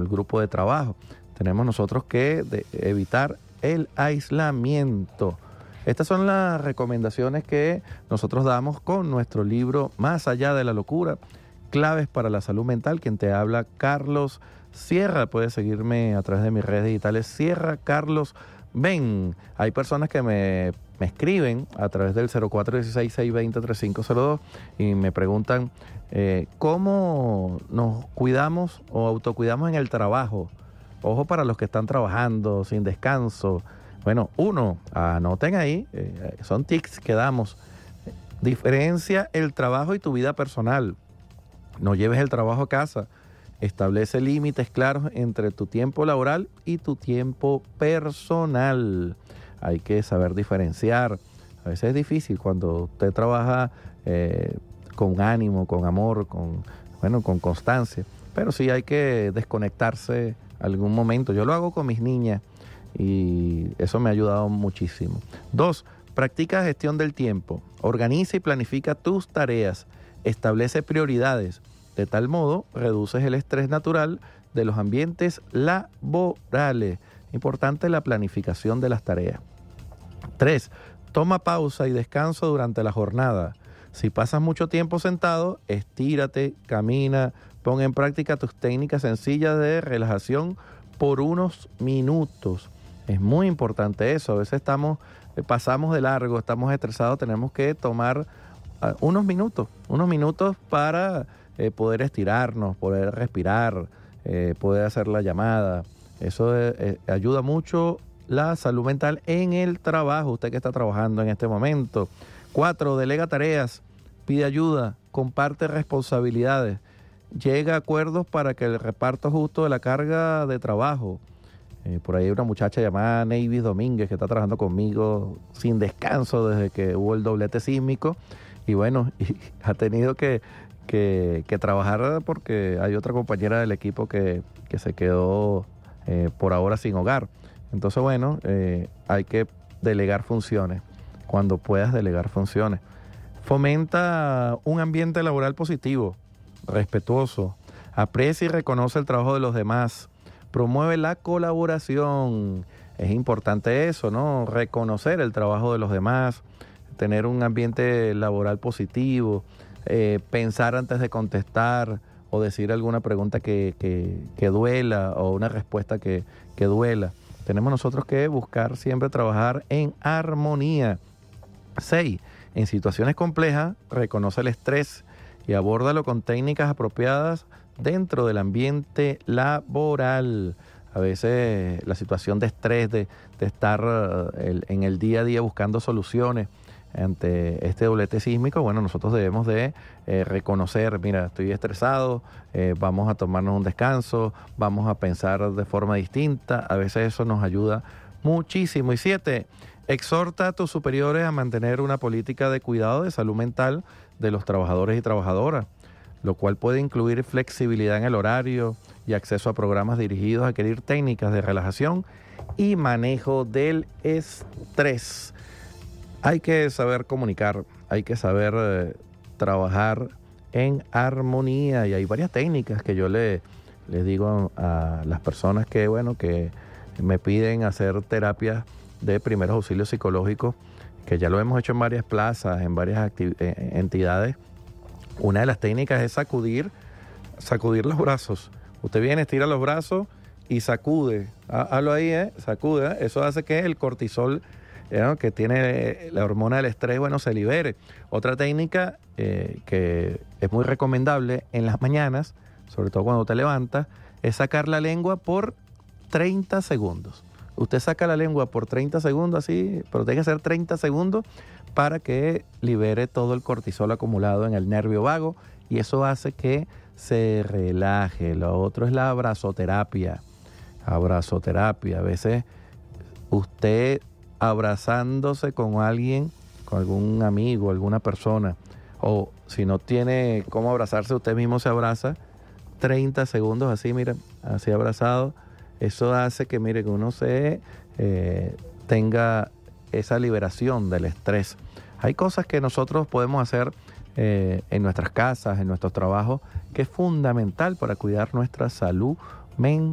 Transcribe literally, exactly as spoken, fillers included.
el grupo de trabajo. Tenemos nosotros que de, evitar el aislamiento. Estas son las recomendaciones que nosotros damos con nuestro libro Más allá de la locura, claves para la salud mental. Quien te habla, Carlos Sierra. Puedes seguirme a través de mis redes digitales, Sierra Carlos Ben. Hay personas que me, me escriben a través del cero cuatro uno seis, seis dos cero, tres cinco cero dos y me preguntan eh, cómo nos cuidamos o autocuidamos en el trabajo. Ojo para los que están trabajando sin descanso. Bueno, uno, anoten ahí, eh, son tips que damos. Diferencia el trabajo y tu vida personal. No lleves el trabajo a casa. Establece límites claros entre tu tiempo laboral y tu tiempo personal. Hay que saber diferenciar. A veces es difícil cuando usted trabaja eh, con ánimo, con amor, con, bueno, con constancia. Pero sí hay que desconectarse algún momento. Yo lo hago con mis niñas y eso me ha ayudado muchísimo. Dos, practica gestión del tiempo. Organiza y planifica tus tareas. Establece prioridades. De tal modo, reduces el estrés natural de los ambientes laborales. Importante la planificación de las tareas. Tres, toma pausa y descanso durante la jornada. Si pasas mucho tiempo sentado, estírate, camina, pon en práctica tus técnicas sencillas de relajación por unos minutos. Es muy importante eso. A veces estamos, eh, pasamos de largo, estamos estresados, tenemos que tomar uh, unos minutos, unos minutos para eh, poder estirarnos, poder respirar, eh, poder hacer la llamada. Eso eh, eh, ayuda mucho la salud mental en el trabajo, usted que está trabajando en este momento. Cuatro, delega tareas, pide ayuda, comparte responsabilidades, llega a acuerdos para que el reparto justo de la carga de trabajo. Eh, por ahí hay una muchacha llamada Neivis Domínguez que está trabajando conmigo sin descanso desde que hubo el doblete sísmico y bueno, y ha tenido que, que, que trabajar porque hay otra compañera del equipo que, que se quedó eh, por ahora sin hogar. Entonces bueno, eh, hay que delegar funciones, cuando puedas delegar funciones. Fomenta un ambiente laboral positivo, respetuoso, aprecia y reconoce el trabajo de los demás. Promueve la colaboración. Es importante eso, ¿no? Reconocer el trabajo de los demás, tener un ambiente laboral positivo, eh, pensar antes de contestar o decir alguna pregunta que, que, que duela o una respuesta que, que duela. Tenemos nosotros que buscar siempre trabajar en armonía. Seis, en situaciones complejas, reconoce el estrés y abórdalo con técnicas apropiadas dentro del ambiente laboral. A veces la situación de estrés, de, de estar uh, el, en el día a día buscando soluciones ante este doblete sísmico, bueno, nosotros debemos de eh, reconocer, mira, estoy estresado, eh, vamos a tomarnos un descanso, vamos a pensar de forma distinta. A veces eso nos ayuda muchísimo. Y siete, exhorta a tus superiores a mantener una política de cuidado de salud mental de los trabajadores y trabajadoras, lo cual puede incluir flexibilidad en el horario y acceso a programas dirigidos a adquirir técnicas de relajación y manejo del estrés. Hay que saber comunicar, hay que saber eh, trabajar en armonía y hay varias técnicas que yo le, les digo a, a las personas que, bueno, que me piden hacer terapias de primeros auxilios psicológicos, que ya lo hemos hecho en varias plazas, en varias acti- entidades. Una de las técnicas es sacudir, sacudir los brazos. Usted viene, estira los brazos y sacude. Hazlo ahí, ¿eh? Sacude. ¿eh? Eso hace que el cortisol, ¿eh? que tiene la hormona del estrés, bueno, se libere. Otra técnica eh, que es muy recomendable en las mañanas, sobre todo cuando te levantas, es sacar la lengua por treinta segundos. Usted saca la lengua por treinta segundos así, pero tiene que ser treinta segundos para que libere todo el cortisol acumulado en el nervio vago y eso hace que se relaje. Lo otro es la abrazoterapia. Abrazoterapia. A veces usted abrazándose con alguien, con algún amigo, alguna persona, o si no tiene cómo abrazarse, usted mismo se abraza treinta segundos así, miren, así abrazado. Eso hace que, mire, que uno se eh, tenga esa liberación del estrés. Hay cosas que nosotros podemos hacer eh, en nuestras casas, en nuestros trabajos, que es fundamental para cuidar nuestra salud mental.